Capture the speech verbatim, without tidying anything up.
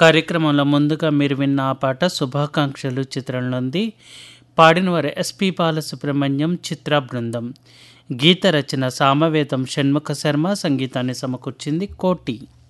కార్యక్రమంలో ముందుగా మీరు విన్న ఆ పాట 'శుభాకాంక్షలు' చిత్రంలోనిది. పాడినవారు ఎస్పి బాలసుబ్రహ్మణ్యం, చిత్ర బృందం. గీత రచన సామవేదం షణ్ముఖ శర్మ, సంగీతాన్ని సమకూర్చింది కోటి.